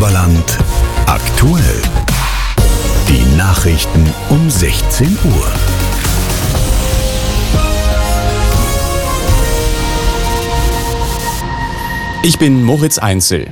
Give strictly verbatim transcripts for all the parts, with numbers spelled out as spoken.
Oberland aktuell. Die Nachrichten um sechzehn Uhr. Ich bin Moritz Einzel.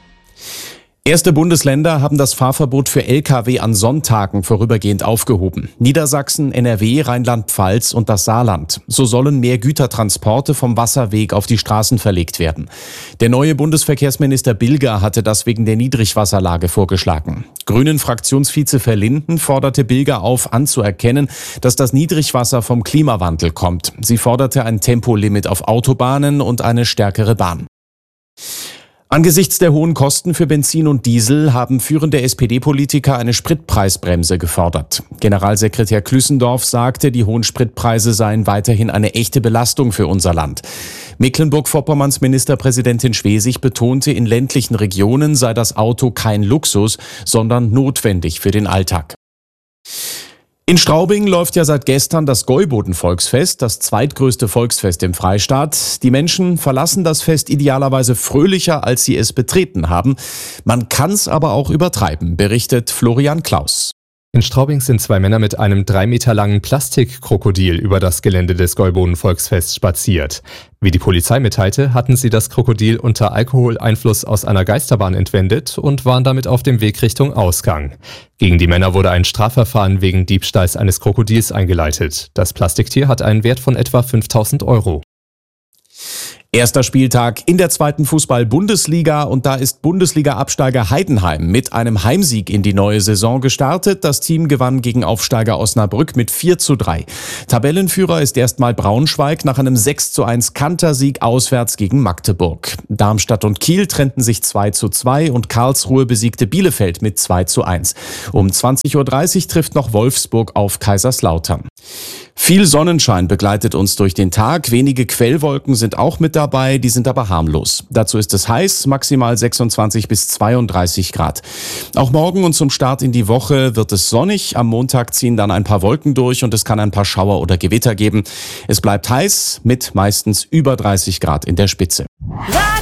Erste Bundesländer haben das Fahrverbot für L K W an Sonntagen vorübergehend aufgehoben. Niedersachsen, N R W, Rheinland-Pfalz und das Saarland. So sollen mehr Gütertransporte vom Wasserweg auf die Straßen verlegt werden. Der neue Bundesverkehrsminister Bilger hatte das wegen der Niedrigwasserlage vorgeschlagen. Grünen-Fraktionsvize Verlinden forderte Bilger auf, anzuerkennen, dass das Niedrigwasser vom Klimawandel kommt. Sie forderte ein Tempolimit auf Autobahnen und eine stärkere Bahn. Angesichts der hohen Kosten für Benzin und Diesel haben führende S P D-Politiker eine Spritpreisbremse gefordert. Generalsekretär Klüssendorf sagte, die hohen Spritpreise seien weiterhin eine echte Belastung für unser Land. Mecklenburg-Vorpommerns Ministerpräsidentin Schwesig betonte, in ländlichen Regionen sei das Auto kein Luxus, sondern notwendig für den Alltag. In Straubing läuft ja seit gestern das Gäuboden-Volksfest, das zweitgrößte Volksfest im Freistaat. Die Menschen verlassen das Fest idealerweise fröhlicher, als sie es betreten haben. Man kann's aber auch übertreiben, berichtet Florian Klaus. In Straubing sind zwei Männer mit einem drei Meter langen Plastikkrokodil über das Gelände des Gäuboden-Volksfests spaziert. Wie die Polizei mitteilte, hatten sie das Krokodil unter Alkoholeinfluss aus einer Geisterbahn entwendet und waren damit auf dem Weg Richtung Ausgang. Gegen die Männer wurde ein Strafverfahren wegen Diebstahls eines Krokodils eingeleitet. Das Plastiktier hat einen Wert von etwa fünftausend Euro. Erster Spieltag in der zweiten Fußball-Bundesliga und da ist Bundesliga-Absteiger Heidenheim mit einem Heimsieg in die neue Saison gestartet. Das Team gewann gegen Aufsteiger Osnabrück mit vier zu drei. Tabellenführer ist erstmal Braunschweig nach einem sechs zu eins Kantersieg auswärts gegen Magdeburg. Darmstadt und Kiel trennten sich zwei zu zwei und Karlsruhe besiegte Bielefeld mit zwei zu eins. Um zwanzig Uhr dreißig trifft noch Wolfsburg auf Kaiserslautern. Viel Sonnenschein begleitet uns durch den Tag. Wenige Quellwolken sind auch mit dabei, die sind aber harmlos. Dazu ist es heiß, maximal sechsundzwanzig bis zweiunddreißig Grad. Auch morgen und zum Start in die Woche wird es sonnig. Am Montag ziehen dann ein paar Wolken durch und es kann ein paar Schauer oder Gewitter geben. Es bleibt heiß mit meistens über dreißig Grad in der Spitze.